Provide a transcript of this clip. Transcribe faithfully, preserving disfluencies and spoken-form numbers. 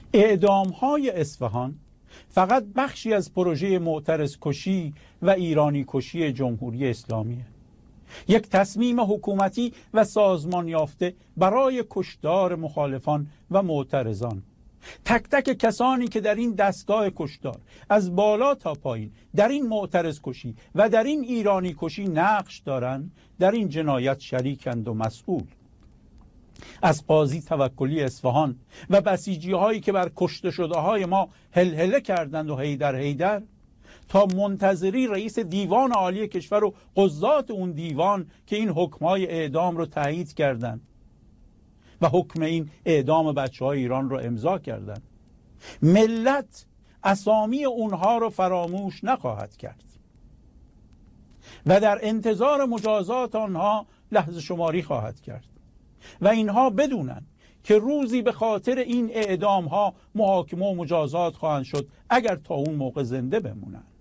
اعدام‌های اصفهان فقط بخشی از پروژه معترض کشی و ایرانی کشی جمهوری اسلامیه. یک تصمیم حکومتی و سازمان یافته برای کشتار مخالفان و معترضان. تک تک کسانی که در این دستگاه کشتار از بالا تا پایین در این معترض کشی و در این ایرانی کشی نقش دارند، در این جنایت شریکند و مسئول. از قاضی توکلی اصفهان و بسیجی هایی که بر کشته شده های ما هلهله کردند و هیدر هیدر، تا منتظری رئیس دیوان عالی کشور و قضات اون دیوان که این حکمای اعدام رو تایید کردند و حکم این اعدام بچه های ایران رو امضا کردند. ملت اسامی اونها رو فراموش نخواهد کرد و در انتظار مجازات آنها لحظه شماری خواهد کرد و اینها بدونن که روزی به خاطر این اعدام ها محاکمه و مجازات خواهند شد اگر تا اون موقع زنده بمونن.